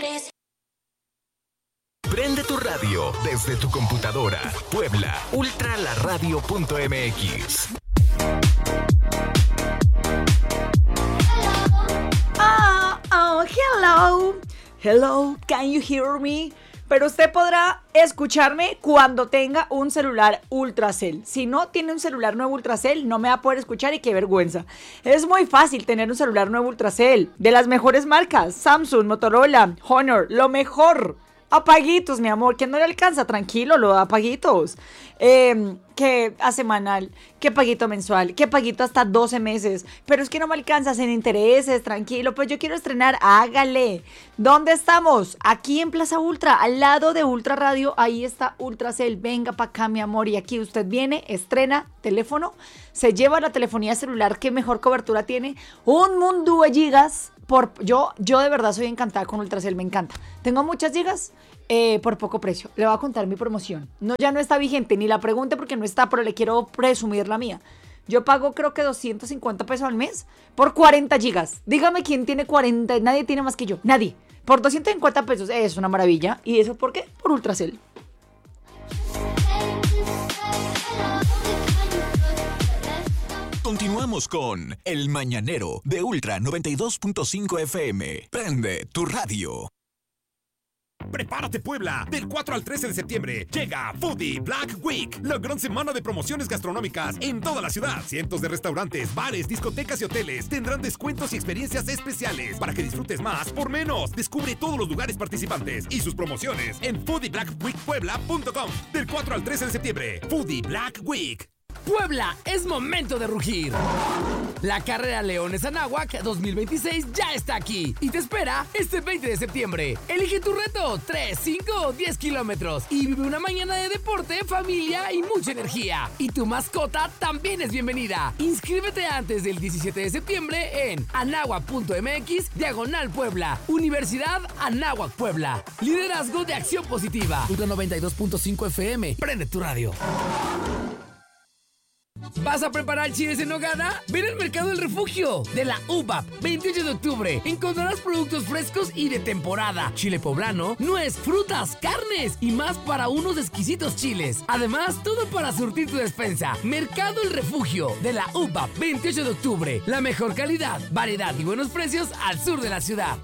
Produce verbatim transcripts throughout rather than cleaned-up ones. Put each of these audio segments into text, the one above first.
mejores. Prende tu radio desde tu computadora. Puebla, ultra la radio punto m x. Ah, oh, hello. Hello, can you hear me? Pero usted podrá escucharme cuando tenga un celular Ultracell. Si no tiene un celular nuevo Ultracell, no me va a poder escuchar y qué vergüenza. Es muy fácil tener un celular nuevo Ultracell. De las mejores marcas, Samsung, Motorola, Honor, lo mejor. Apaguitos, mi amor, que no le alcanza, tranquilo, lo da apaguitos. Eh, que a semanal, que paguito mensual, que paguito hasta doce meses. Pero es que no me alcanza sin intereses, tranquilo, pues yo quiero estrenar, hágale. ¿Dónde estamos? Aquí en Plaza Ultra, al lado de Ultra Radio, ahí está Ultracell. Venga para acá, mi amor, y aquí usted viene, estrena teléfono, se lleva la telefonía celular que mejor cobertura tiene, un mundo de gigas. Por, yo, yo de verdad soy encantada con Ultracell, me encanta. Tengo muchas gigas eh, por poco precio. Le voy a contar mi promoción. No, ya no está vigente, ni la pregunte porque no está, pero le quiero presumir la mía. Yo pago creo que doscientos cincuenta pesos al mes por cuarenta gigas. Dígame quién tiene cuarenta, nadie tiene más que yo, nadie. Por doscientos cincuenta pesos, es una maravilla. ¿Y eso por qué? Por Ultracell. Continuamos con El Mañanero de Ultra noventa y dos punto cinco F M. Prende tu radio. Prepárate, Puebla, del cuatro al trece de septiembre llega Foodie Black Week, la gran semana de promociones gastronómicas en toda la ciudad. Cientos de restaurantes, bares, discotecas y hoteles tendrán descuentos y experiencias especiales para que disfrutes más por menos. Descubre todos los lugares participantes y sus promociones en foodie black week puebla punto com del cuatro al trece de septiembre. Foodie Black Week. Puebla, es momento de rugir. La carrera Leones Anáhuac dos mil veintiséis ya está aquí y te espera este veinte de septiembre. Elige tu reto, tres, cinco o diez kilómetros y vive una mañana de deporte, familia y mucha energía. Y tu mascota también es bienvenida. Inscríbete antes del diecisiete de septiembre en anáhuac punto m x diagonal Puebla. Universidad Anáhuac Puebla. Liderazgo de Acción Positiva. Ultra noventa y dos punto cinco F M. Prende tu radio. ¿Vas a preparar chiles en nogada? Ven al Mercado del Refugio de la U B A P, veintiocho de octubre. Encontrarás productos frescos y de temporada. Chile poblano, nuez, frutas, carnes y más para unos exquisitos chiles. Además, todo para surtir tu despensa. Mercado El Refugio de la U B A P, veintiocho de octubre. La mejor calidad, variedad y buenos precios al sur de la ciudad.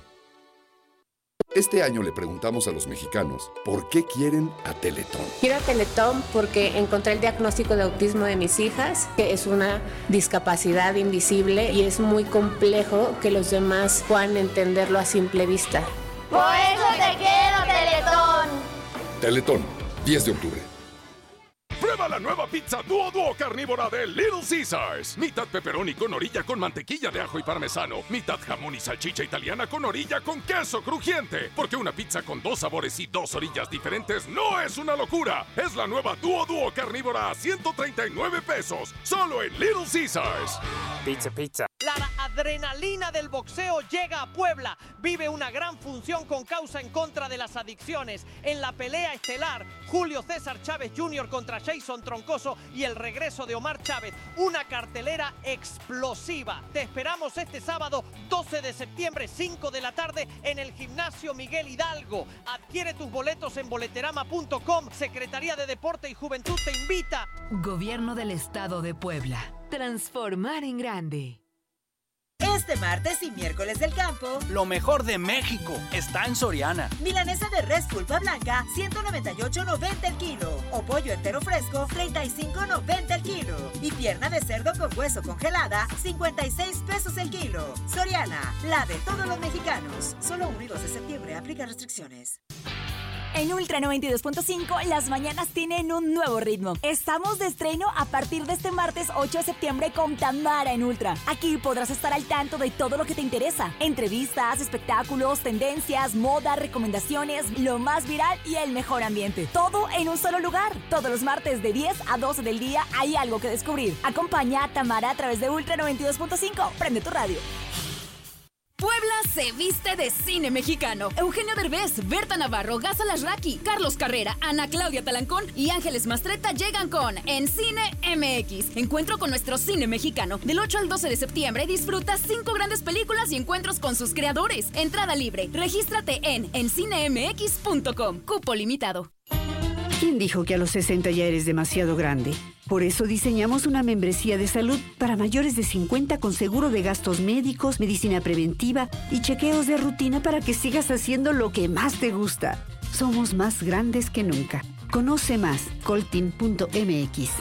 Este año le preguntamos a los mexicanos por qué quieren a Teletón. Quiero a Teletón porque encontré el diagnóstico de autismo de mis hijas, que es una discapacidad invisible y es muy complejo que los demás puedan entenderlo a simple vista. Por eso te quiero, Teletón. Teletón, diez de octubre. Prueba la nueva pizza Duo Duo carnívora de Little Caesars. Mitad pepperoni con orilla con mantequilla de ajo y parmesano. Mitad jamón y salchicha italiana con orilla con queso crujiente. Porque una pizza con dos sabores y dos orillas diferentes no es una locura. Es la nueva Duo Duo carnívora a ciento treinta y nueve pesos. Solo en Little Caesars. Pizza, pizza. La adrenalina del boxeo llega a Puebla. Vive una gran función con causa en contra de las adicciones. En la pelea estelar, Julio César Chávez junior contra Jason Troncoso y el regreso de Omar Chávez. Una cartelera explosiva. Te esperamos este sábado doce de septiembre, cinco de la tarde, en el Gimnasio Miguel Hidalgo. Adquiere tus boletos en boleterama punto com. Secretaría de Deporte y Juventud te invita. Gobierno del Estado de Puebla. Transformar en grande. Este martes y miércoles del campo, lo mejor de México está en Soriana. Milanesa de res pulpa blanca, ciento noventa y ocho noventa el kilo. O pollo entero fresco, treinta y cinco noventa el kilo. Y pierna de cerdo con hueso congelada, cincuenta y seis pesos el kilo. Soriana, la de todos los mexicanos. Solo uno y dos de septiembre, aplica restricciones. En Ultra noventa y dos punto cinco, las mañanas tienen un nuevo ritmo. Estamos de estreno a partir de este martes ocho de septiembre con Tamara en Ultra. Aquí podrás estar al tanto de todo lo que te interesa. Entrevistas, espectáculos, tendencias, moda, recomendaciones, lo más viral y el mejor ambiente. Todo en un solo lugar. Todos los martes de diez a doce del día hay algo que descubrir. Acompaña a Tamara a través de Ultra noventa y dos punto cinco. Prende tu radio. Puebla se viste de cine mexicano. Eugenio Derbez, Berta Navarro, Gaza Lasraki, Carlos Carrera, Ana Claudia Talancón y Ángeles Mastretta llegan con En Cine M X. Encuentro con nuestro cine mexicano. Del ocho al doce de septiembre disfruta cinco grandes películas y encuentros con sus creadores. Entrada libre. Regístrate en en cine m x punto com. Cupo limitado. ¿Quién dijo que a los sesenta ya eres demasiado grande? Por eso diseñamos una membresía de salud para mayores de cincuenta con seguro de gastos médicos, medicina preventiva y chequeos de rutina para que sigas haciendo lo que más te gusta. Somos más grandes que nunca. Conoce más, coltin punto m x.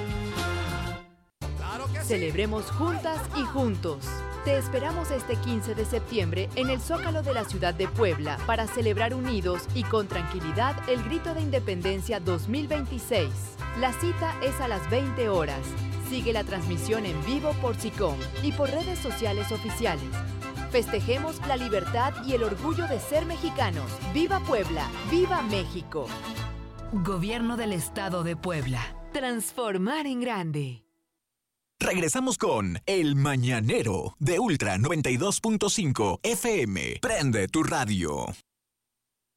Celebremos juntas y juntos. Te esperamos este quince de septiembre en el Zócalo de la ciudad de Puebla para celebrar unidos y con tranquilidad el Grito de Independencia dos mil veintiséis. La cita es a las veinte horas. Sigue la transmisión en vivo por SICOM y por redes sociales oficiales. Festejemos la libertad y el orgullo de ser mexicanos. ¡Viva Puebla! ¡Viva México! Gobierno del Estado de Puebla. Transformar en grande. Regresamos con El Mañanero de Ultra noventa y dos punto cinco F M. Prende tu radio.